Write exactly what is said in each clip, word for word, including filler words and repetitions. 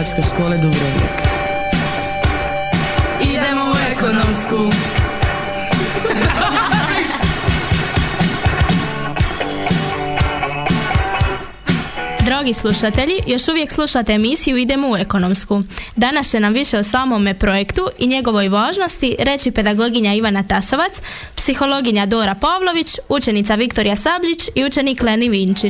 Ekonomske škole Dubrovnik. Idemo u ekonomsku. Dragi slušatelji, još uvijek slušate emisiju Idemo u ekonomsku. Danas će nam više o samome projektu i njegovoj važnosti reći pedagoginja Ivana Tasovac, psihologinja Dora Pavlović, učenica Viktorija Sabljić i učenik Leni Vinčić.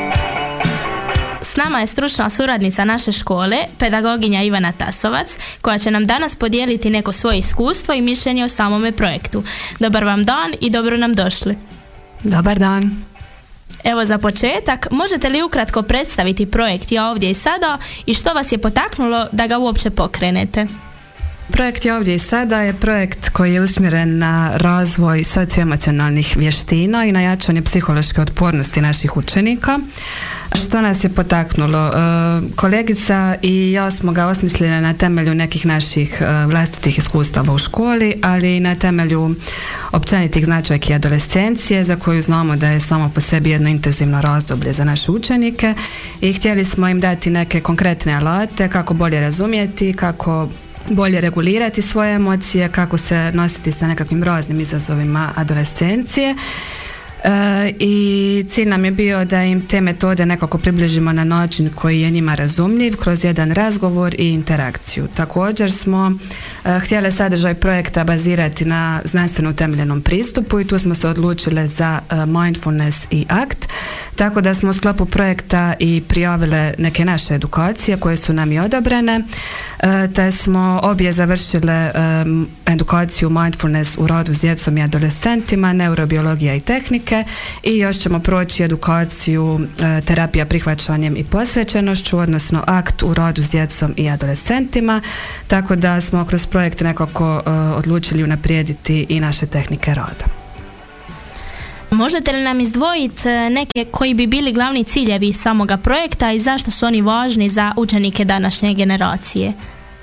S nama je stručna suradnica naše škole, pedagoginja Ivana Tasovac, koja će nam danas podijeliti neko svoje iskustvo i mišljenje o samome projektu. Dobar vam dan i dobro nam došli. Dobar dan. Evo za početak, možete li ukratko predstaviti projekt Ja ovdje i sada i što vas je potaknulo da ga uopće pokrenete? Projekt Ja ovdje i sada je projekt koji je usmjeren na razvoj socioemocionalnih vještina i na jačanje psihološke otpornosti naših učenika. Što nas je potaknulo? Kolegica i ja smo ga osmislili na temelju nekih naših vlastitih iskustava u školi, ali i na temelju općenitih značajki adolescencije, za koju znamo da je samo po sebi jedno intenzivno razdoblje za naše učenike, i htjeli smo im dati neke konkretne alate kako bolje razumjeti, kako bolje regulirati svoje emocije, kako se nositi sa nekakvim raznim izazovima adolescencije. E, i cilj nam je bio da im te metode nekako približimo na način koji je njima razumljiv kroz jedan razgovor i interakciju. Također smo e, htjeli sadržaj projekta bazirati na znanstveno utemeljenom pristupu i tu smo se odlučile za e, mindfulness i akt, tako da smo u sklopu projekta i prijavile neke naše edukacije koje su nam i odobrene, e, te smo obje završile e, edukaciju mindfulness u radu s djecom i adolescentima, neurobiologija i tehnike, i još ćemo proći edukaciju e, terapija prihvaćanjem i posvećenošću, odnosno akt u radu s djecom i adolescentima, tako da smo kroz projekt nekako e, odlučili unaprijediti i naše tehnike rada. Možete li nam izdvojiti neke koji bi bili glavni ciljevi samoga projekta i zašto su oni važni za učenike današnje generacije?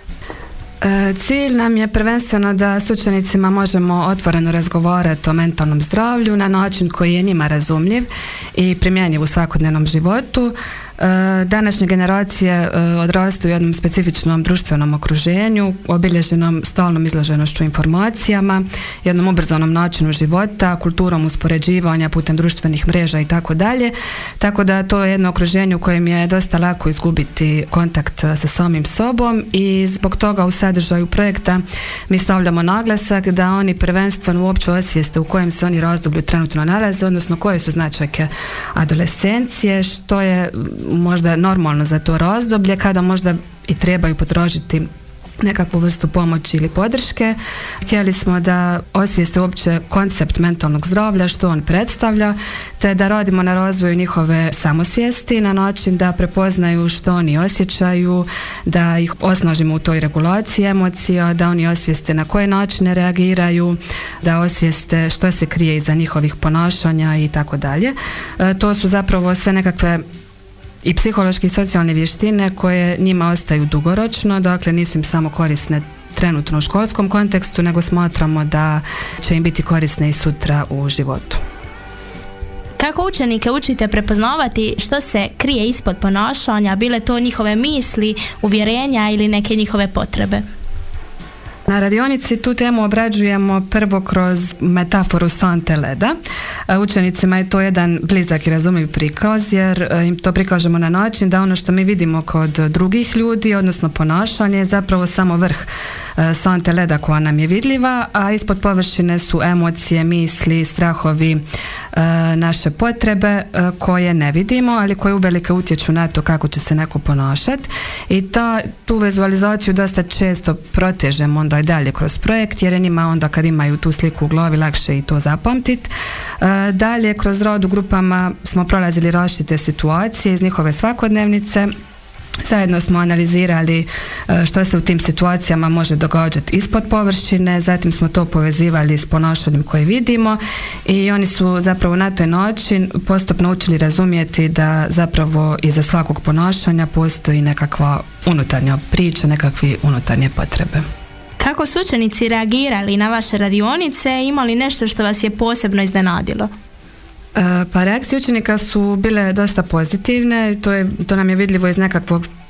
Cilj nam je prvenstveno da s učenicima možemo otvoreno razgovarati o mentalnom zdravlju na način koji je njima razumljiv i primjenjiv u svakodnevnom životu. Današnje generacije odrastaju u jednom specifičnom društvenom okruženju, obilježenom stalnom izloženošću informacijama, jednom ubrzanom načinu života, kulturom uspoređivanja putem društvenih mreža i tako dalje. Tako da to je jedno okruženje u kojem je dosta lako izgubiti kontakt sa samim sobom, i zbog toga u sadržaju projekta mi stavljamo naglasak da oni prvenstveno uopće osvijeste u kojem se oni razdoblju trenutno nalaze, odnosno koje su značajke adolescencije, što je možda normalno za to razdoblje, kada možda i trebaju potražiti nekakvu vrstu pomoći ili podrške. Htjeli smo da osvijeste uopće koncept mentalnog zdravlja, što on predstavlja, te da radimo na razvoju njihove samosvijesti na način da prepoznaju što oni osjećaju, da ih osnažimo u toj regulaciji emocija, da oni osvijeste na koje načine reagiraju, da osvijeste što se krije iza njihovih ponašanja i tako dalje. To su zapravo sve nekakve i psihološke i socijalne vještine koje njima ostaju dugoročno, dakle nisu im samo korisne trenutno u školskom kontekstu, nego smatramo da će im biti korisne i sutra u životu. Kako učenike učite prepoznavati što se krije ispod ponašanja, bile to njihove misli, uvjerenja ili neke njihove potrebe? Na radionici tu temu obrađujemo prvo kroz metaforu sante leda. Učenicima je to jedan blizak i razumljiv prikaz, jer im to prikažemo na način da ono što mi vidimo kod drugih ljudi, odnosno ponašanje, je zapravo samo vrh sante leda koja nam je vidljiva, a ispod površine su emocije, misli, strahovi, naše potrebe koje ne vidimo, ali koje uvelike utječu na to kako će se neko ponašati, i ta, tu vizualizaciju dosta često protežemo onda i dalje kroz projekt, jer je njima onda kad imaju tu sliku u glavi lakše i to zapamtiti. Dalje kroz rad u grupama smo prolazili različite situacije iz njihove svakodnevnice. Zajedno smo analizirali što se u tim situacijama može događati ispod površine, zatim smo to povezivali s ponašanjem koje vidimo, i oni su zapravo na taj način postupno učili razumjeti da zapravo iza svakog ponašanja postoji nekakva unutarnja priča, nekakve unutarnje potrebe. Kako su učenici reagirali na vaše radionice, imali nešto što vas je posebno iznenadilo? Pa reakcije učenika su bile dosta pozitivne, to, je, to nam je vidljivo iz nekakvog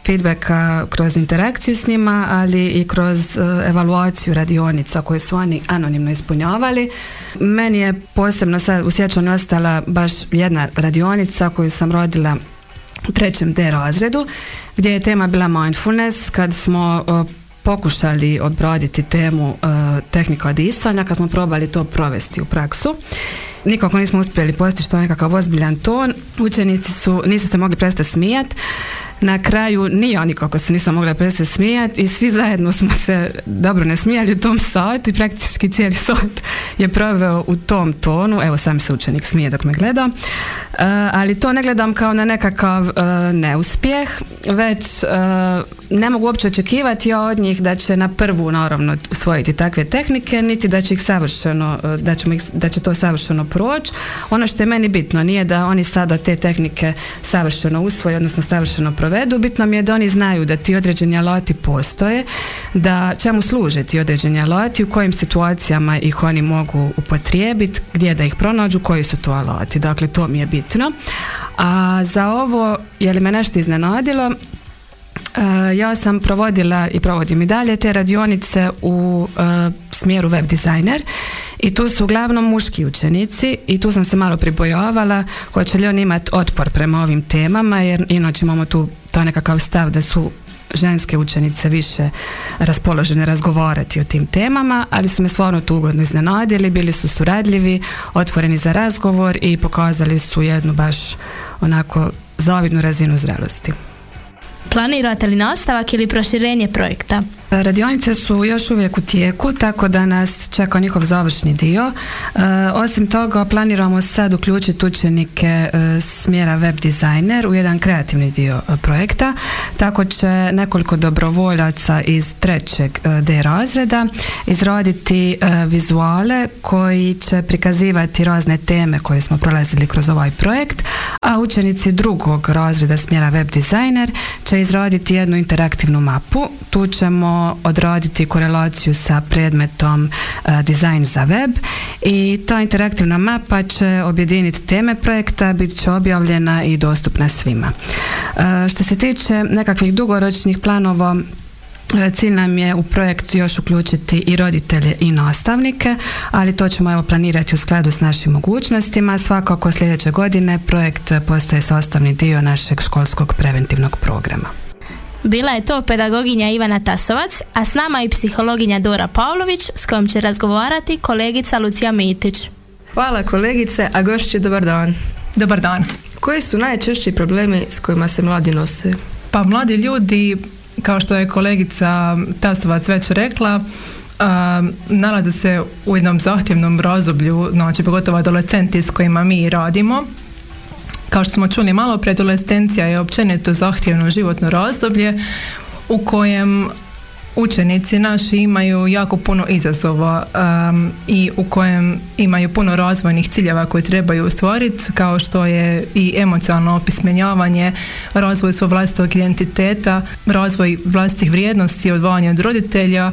feedbacka kroz interakciju s njima, ali i kroz evaluaciju radionica koje su oni anonimno ispunjavali. Meni je posebno sad u sjećanju ostala baš jedna radionica koju sam rodila u trećem D razredu, gdje je tema bila mindfulness, kad smo pokušali obraditi temu uh, tehnika disanja, kad smo probali to provesti u praksu. Nikako nismo uspjeli postići to nekakav ozbiljan ton. Učenici su, nisu se mogli prestati smijati. Na kraju ni ja nikako se nisam mogla prestati smijati i svi zajedno smo se dobro ne smijali u tom satu i praktički cijeli sat je proveo u tom tonu. Evo, sam se učenik smije dok me gleda. Uh, ali to ne gledam kao na nekakav uh, neuspjeh, već uh, ne mogu uopće očekivati ja od njih da će na prvu naravno usvojiti takve tehnike, niti da će ih savršeno, uh, da, ćemo ih, da će to savršeno proći. Ono što je meni bitno nije da oni sada te tehnike savršeno usvoje, odnosno savršeno provedu. Bitno mi je da oni znaju da ti određeni alati postoje, da čemu služe ti određeni alati, u kojim situacijama ih oni mogu upotrijebiti, gdje da ih pronađu, koji su to alati. Dakle, to mi je bitno. A za ovo, je li me nešto iznenadilo, uh, ja sam provodila i provodim i dalje te radionice u uh, smjeru web dizajner i tu su uglavnom muški učenici i tu sam se malo pribojavala hoće li oni imati otpor prema ovim temama, jer inače imamo tu to nekakav stav da su ženske učenice više raspoložene razgovarati o tim temama, ali su me stvarno tu ugodno iznenadili, bili su suradljivi, otvoreni za razgovor i pokazali su jednu baš onako zavidnu razinu zrelosti. Planirate li nastavak ili proširenje projekta? Radionice su još uvijek u tijeku, tako da nas čeka njihov završni dio. E, osim toga, planiramo sad uključiti učenike e, smjera web dizajner u jedan kreativni dio e, projekta. Tako će nekoliko dobrovoljaca iz trećeg e, D razreda izraditi e, vizuale koji će prikazivati razne teme koje smo prolazili kroz ovaj projekt, a učenici drugog razreda smjera web dizajner će izraditi jednu interaktivnu mapu. Tu ćemo odraditi korelaciju sa predmetom uh, dizajn za web i ta interaktivna mapa će objediniti teme projekta, bit će objavljena i dostupna svima. Uh, što se tiče nekakvih dugoročnih planova, cilj nam je u projekt još uključiti i roditelje i nastavnike, ali to ćemo evo planirati u skladu s našim mogućnostima. Svakako sljedeće godine projekt postaje sastavni dio našeg školskog preventivnog programa. Bila je to pedagoginja Ivana Tasovac, a s nama i psihologinja Dora Pavlović, s kojom će razgovarati kolegica Lucija Mitić. Hvala kolegice, a gošći dobar dan. Dobar dan. Koji su najčešći problemi s kojima se mladi nose? Pa mladi ljudi, kao što je kolegica Tasovac već rekla, uh, nalaze se u jednom zahtjevnom razdoblju, znači pogotovo adolescenti s kojima mi radimo. Kao što smo čuli malo prije, adolescencija je općenito zahtjevno životno razdoblje u kojem učenici naši imaju jako puno izazova um, i u kojem imaju puno razvojnih ciljeva koje trebaju ostvariti, kao što je i emocionalno opismenjavanje, razvoj svog vlastitog identiteta, razvoj vlastitih vrijednosti, odvajanje od roditelja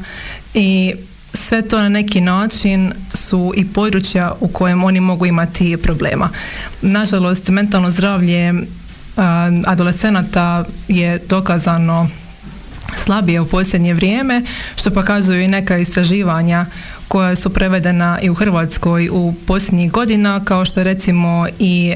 i sve to na neki način su i područja u kojem oni mogu imati problema. Nažalost, mentalno zdravlje adolescenata je dokazano slabije u posljednje vrijeme, što pokazuju i neka istraživanja koja su prevedena i u Hrvatskoj u posljednjih godina, kao što recimo i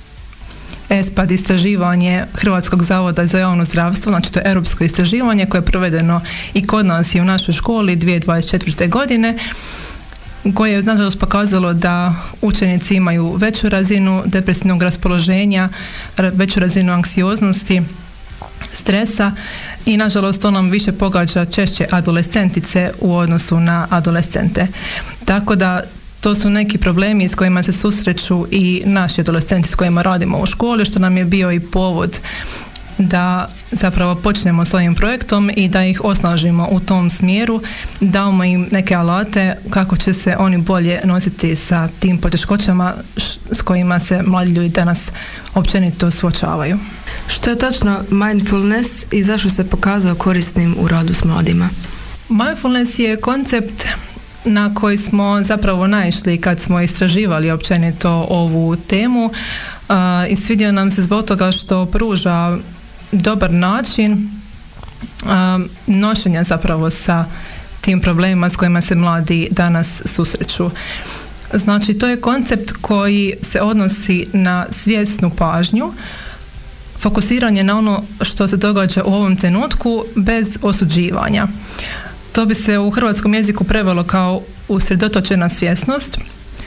ESPAD istraživanje Hrvatskog zavoda za javno zdravstvo, znači to je europsko istraživanje koje je provedeno i kod nas i u našoj školi dvije tisuće dvadeset četvrte. godine, koje je nažalost pokazalo da učenici imaju veću razinu depresivnog raspoloženja, veću razinu anksioznosti, stresa i nažalost to nam više pogađa češće adolescentice u odnosu na adolescente. Tako da to su neki problemi s kojima se susreću i naši adolescenti s kojima radimo u školi, što nam je bio i povod da zapravo počnemo s ovim projektom i da ih osnažimo u tom smjeru, damo im neke alate kako će se oni bolje nositi sa tim poteškoćama s kojima se mladi ljudi danas općenito suočavaju. Što je točno mindfulness i zašto se pokazao korisnim u radu s mladima? Mindfulness je koncept na koji smo zapravo naišli kad smo istraživali općenito ovu temu uh, i svidio nam se zbog toga što pruža dobar način um, nošenja zapravo sa tim problemima s kojima se mladi danas susreću. Znači, to je koncept koji se odnosi na svjesnu pažnju, fokusiranje na ono što se događa u ovom trenutku bez osuđivanja. To bi se u hrvatskom jeziku prevelo kao usredotočena svjesnost,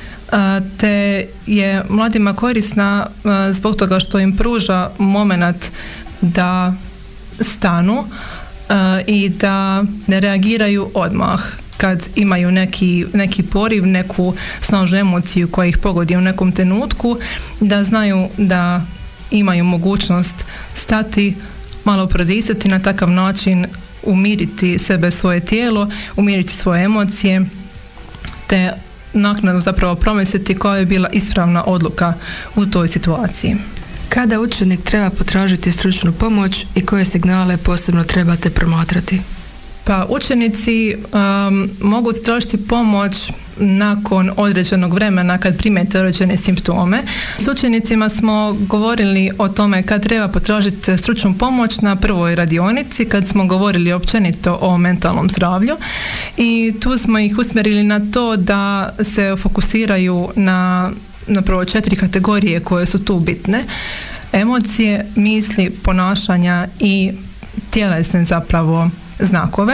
te je mladima korisna zbog toga što im pruža momenat da stanu i da ne reagiraju odmah kad imaju neki, neki poriv, neku snažnu emociju koja ih pogodi u nekom trenutku, da znaju da imaju mogućnost stati, malo prodisati, na takav način umiriti sebe, svoje tijelo, umiriti svoje emocije, te naknadno zapravo promisliti koja je bila ispravna odluka u toj situaciji. Kada učenik treba potražiti stručnu pomoć i koje signale posebno trebate promatrati? Pa učenici um, mogu tražiti pomoć nakon određenog vremena kad primete određene simptome. S učenicima smo govorili o tome kad treba potražiti stručnu pomoć na prvoj radionici, kad smo govorili općenito o mentalnom zdravlju, i tu smo ih usmjerili na to da se fokusiraju na, na prvo četiri kategorije koje su tu bitne: emocije, misli, ponašanja i tjelesne zapravo znakove.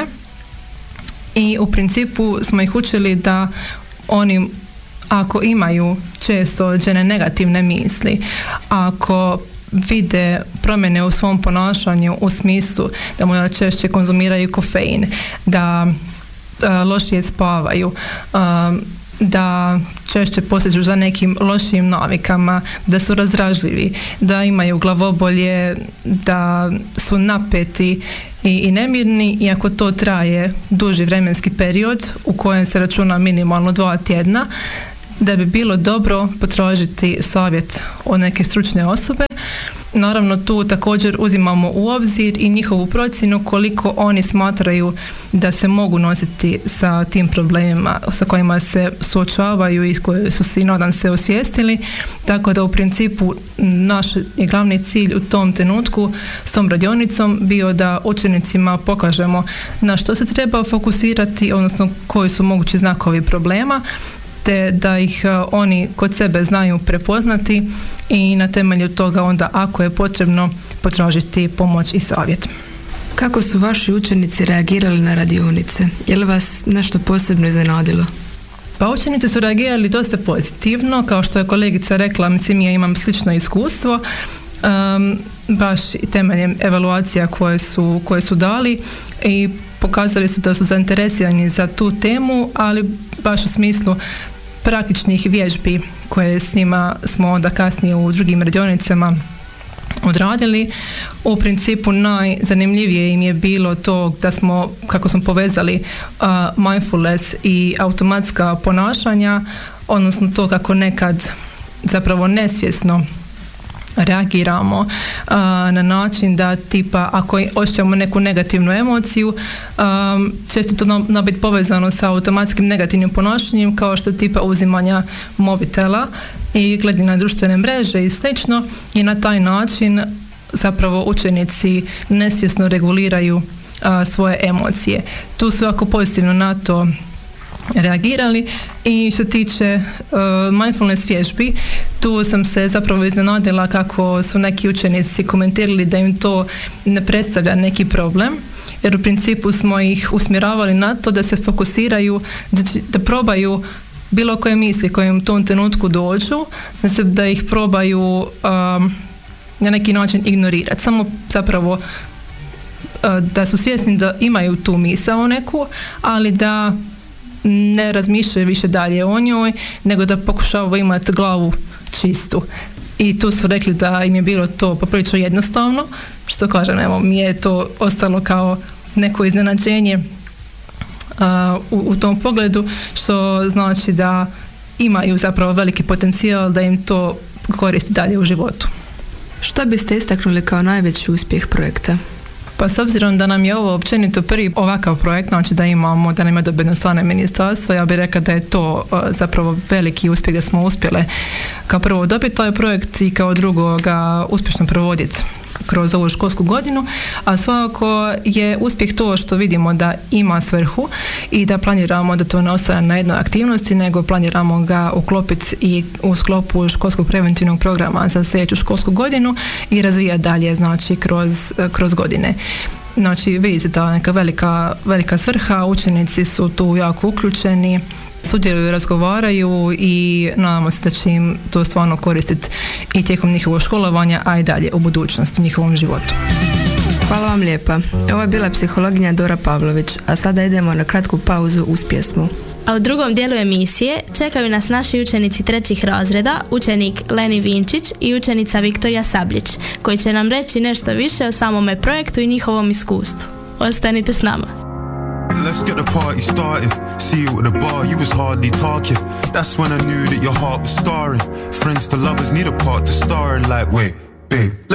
I u principu smo ih učili da oni, ako imaju često određene negativne misli, ako vide promjene u svom ponašanju u smislu da možda češće konzumiraju kofein, da a, lošije spavaju, a, da češće posežu za nekim lošim navikama, da su razdražljivi, da imaju glavobolje, da su napeti i, i nemirni, i ako to traje duži vremenski period u kojem se računa minimalno dva tjedna, da bi bilo dobro potražiti savjet od neke stručne osobe. Naravno, tu također uzimamo u obzir i njihovu procjenu koliko oni smatraju da se mogu nositi sa tim problemima sa kojima se suočavaju i koje su si, nadam se, osvijestili. Tako da u principu naš je glavni cilj u tom trenutku s tom radionicom bio da učenicima pokažemo na što se treba fokusirati, odnosno koji su mogući znakovi problema, te da ih oni kod sebe znaju prepoznati i na temelju toga onda, ako je potrebno, potražiti pomoć i savjet. Kako su vaši učenici reagirali na radionice? Je li vas nešto posebno iznenadilo? Pa učenici su reagirali dosta pozitivno, kao što je kolegica rekla, mislim ja imam slično iskustvo, um, baš temeljem evaluacija koje su, koje su dali, i pokazali su da su zainteresirani za tu temu, ali baš u smislu praktičnih vježbi koje s njima smo onda kasnije u drugim radionicama odradili. U principu najzanimljivije im je bilo to da smo, kako smo povezali uh, mindfulness i automatska ponašanja, odnosno to kako nekad zapravo nesvjesno reagiramo uh, na način da tipa ako osjećamo neku negativnu emociju, um, često to nam biti povezano sa automatskim negativnim ponašanjem, kao što tipa uzimanja mobitela i gledanja na društvene mreže i slično, i na taj način zapravo učenici nesvjesno reguliraju uh, svoje emocije. Tu su jako pozitivno na to reagirali. I što tiče uh, mindfulness vježbi, tu sam se zapravo iznenadila kako su neki učenici komentirali da im to ne predstavlja neki problem, jer u principu smo ih usmjeravali na to da se fokusiraju, da, da probaju bilo koje misli koje im u tom trenutku dođu, da, se, da ih probaju um, na neki način ignorirati. Samo zapravo uh, da su svjesni da imaju tu misao neku, ali da ne razmišljaju više dalje o njoj, nego da pokušavaju imati glavu čistu. I tu su rekli da im je bilo to poprilično jednostavno, što kažem, evo, mi je to ostalo kao neko iznenađenje uh, u, u tom pogledu, što znači da imaju zapravo veliki potencijal da im to koristi dalje u životu. Što biste istaknuli kao najveći uspjeh projekta? Pa s obzirom da nam je ovo općenito prvi ovakav projekt, znači da imamo, da nam je odobreno strane ministarstva, ja bih rekla da je to uh, zapravo veliki uspjeh da smo uspjele kao prvo dobiti taj projekt i kao drugo ga uspješno provoditi kroz ovu školsku godinu, a svakako je uspjeh to što vidimo da ima svrhu i da planiramo da to ne ostane na jednoj aktivnosti, nego planiramo ga uklopiti i u sklopu školskog preventivnog programa za sljedeću školsku godinu i razvijati dalje, znači kroz, kroz godine. Znači vidite ta neka velika, velika svrha, učenici su tu jako uključeni, sudjeluju, razgovaraju i nadamo se da će im to stvarno koristiti i tijekom njihovog školovanja, a i dalje u budućnosti, u njihovom životu. Hvala vam lijepa. Ovo je bila psihologinja Dora Pavlović, a sada idemo na kratku pauzu uz pjesmu. A u drugom dijelu emisije čekaju nas naši učenici trećih razreda, učenik Leni Vinčić i učenica Viktorija Sablić, koji će nam reći nešto više o samome projektu i njihovom iskustvu. Ostanite s nama. Let's get the party started. See you at the bar, you was hardly talking. That's when I knew that your heart was scarring. Friends to lovers need a part to star in, like, wait, babe, let